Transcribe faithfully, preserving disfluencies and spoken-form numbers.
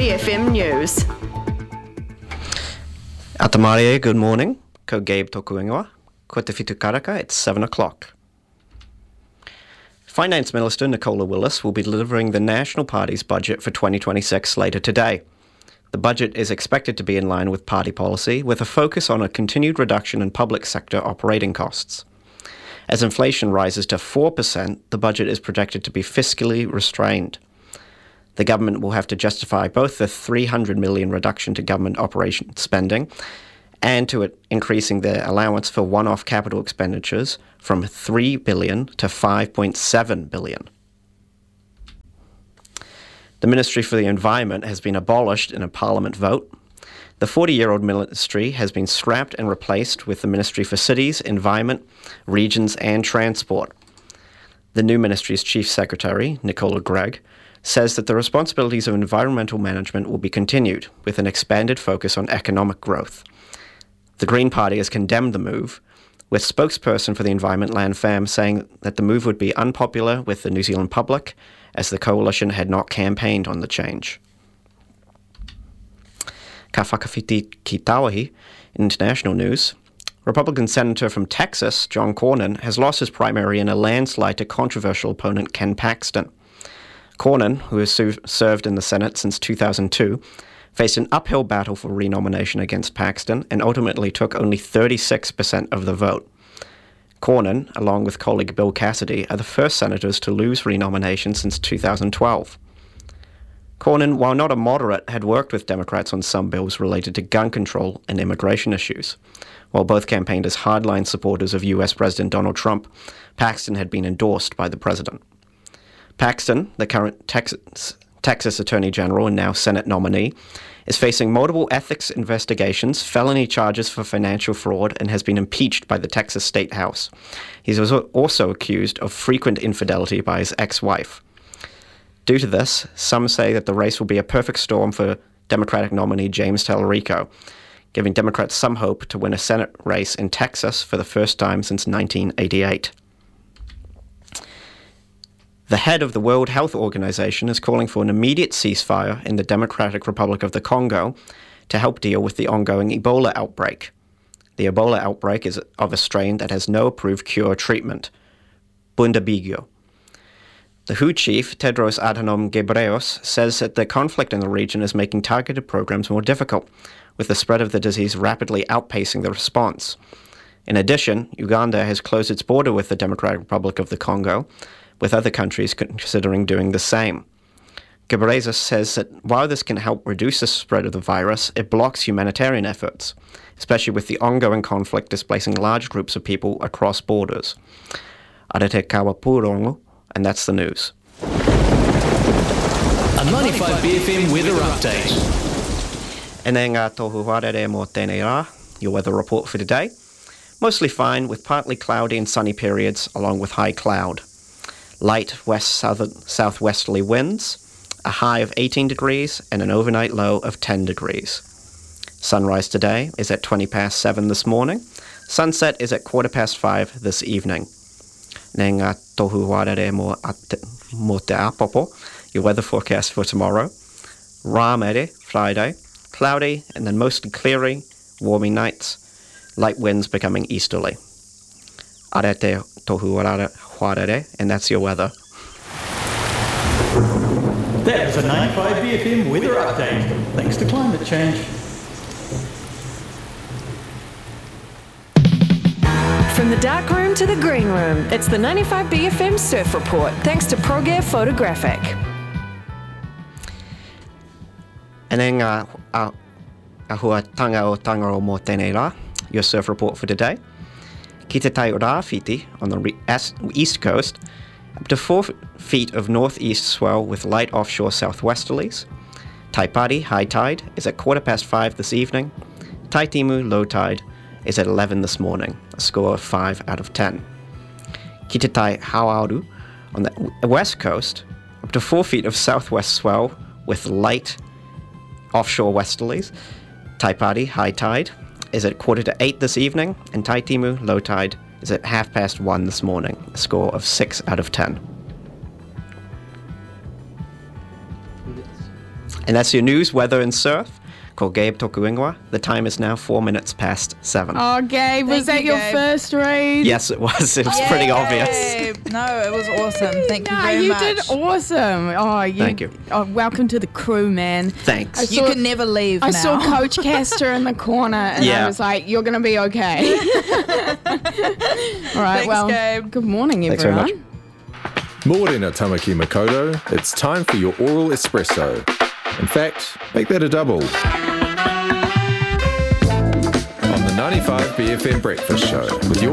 B F M News. Atamarie, good morning. Ko Gabe toku ingoa. Ko te whitu karaka, it's seven o'clock. Finance Minister Nicola Willis will be delivering the National Party's budget for twenty twenty-six later today. The budget is expected to be in line with party policy, with a focus on a continued reduction in public sector operating costs. As inflation rises to four percent, the budget is projected to be fiscally restrained. The government will have to justify both the three hundred million dollars reduction to government operation spending and to it increasing the allowance for one-off capital expenditures from three billion dollars to five point seven billion dollars. The Ministry for the Environment has been abolished in a Parliament vote. The forty-year-old ministry has been scrapped and replaced with the Ministry for Cities, Environment, Regions and Transport. The new ministry's Chief Secretary, Nicola Gregg, says that the responsibilities of environmental management will be continued with an expanded focus on economic growth. The Green Party has condemned the move, with spokesperson for the Environment Land Fam saying that the move would be unpopular with the New Zealand public, as the coalition had not campaigned on the change. Ka whakawhiti ki Tawahi, international news. Republican Senator from Texas, John Cornyn, has lost his primary in a landslide to controversial opponent Ken Paxton. Cornyn, who has su- served in the Senate since two thousand two, faced an uphill battle for renomination against Paxton and ultimately took only thirty-six percent of the vote. Cornyn, along with colleague Bill Cassidy, are the first senators to lose renomination since two thousand twelve. Cornyn, while not a moderate, had worked with Democrats on some bills related to gun control and immigration issues. While both campaigned as hardline supporters of U S President Donald Trump, Paxton had been endorsed by the president. Paxton, the current Texas, Texas Attorney General and now Senate nominee, is facing multiple ethics investigations, felony charges for financial fraud, and has been impeached by the Texas State House. He was also accused of frequent infidelity by his ex-wife. Due to this, some say that the race will be a perfect storm for Democratic nominee James Tallarico, giving Democrats some hope to win a Senate race in Texas for the first time since nineteen eighty-eight. The head of the World Health Organization is calling for an immediate ceasefire in the Democratic Republic of the Congo to help deal with the ongoing Ebola outbreak. The Ebola outbreak is of a strain that has no approved cure or treatment, Bundibugyo. The W H O chief, Tedros Adhanom Ghebreyesus, says that the conflict in the region is making targeted programs more difficult, with the spread of the disease rapidly outpacing the response. In addition, Uganda has closed its border with the Democratic Republic of the Congo, with other countries considering doing the same. Ghebreyesus says that while this can help reduce the spread of the virus, it blocks humanitarian efforts, especially with the ongoing conflict displacing large groups of people across borders. Arete kawa purongo, and that's the news. A ninety-five B F M weather update. And then ngā tohu harere mō tēnei rā, your weather report for today. Mostly fine, with partly cloudy and sunny periods, along with high cloud. Light west southern southwesterly winds, a high of eighteen degrees and an overnight low of ten degrees. Sunrise today is at twenty past seven this morning. Sunset is at quarter past five this evening. Nē ngā tohu warere mō, ate, mō te apopo, your weather forecast for tomorrow. Rāmere, Friday, cloudy and then mostly clearing, warming nights, light winds becoming easterly. Arete tohu warere, and that's your weather. That was a ninety-five B F M weather update. Thanks to climate change. From the dark room to the green room, it's the ninety-five B F M Surf Report, thanks to ProGear Photographic. And then uh, uh, ahua tanga o tangaro mō tēnei rā, your surf report for today. Ki te tai rāwhiti on the re- east coast, up to four feet of northeast swell with light offshore southwesterlies. Taipari, high tide, is at quarter past five this evening. Taitimu, low tide, is at eleven this morning, a score of five out of ten. Ki te tai Hauaru, on the west coast, up to four feet of southwest swell with light offshore westerlies. Taipari, high tide, is at quarter to eight this evening, and Taitimu, low tide, is at half past one this morning, a score of six out of ten. And that's your news, weather, and surf. Ko Gabe Tokuingwa. The time is now four minutes past seven. Oh, Gabe, was Thank that you, your Gabe. first read? Yes, it was. It was pretty obvious. Yay! No, it was awesome. Thank you No, very you much. did awesome. Oh, you, Thank you. Oh, welcome to the crew, man. Thanks. I You saw- can never leave I now. saw Coach Castor in the corner, and Yeah. I was like, "You're going to be okay." All right. Thanks, well, Gabe. good morning, Thanks very everyone. much. Morena Tamaki Makoto, it's time for your oral espresso. In fact, make that a double. On the ninety-five B F M Breakfast Show with your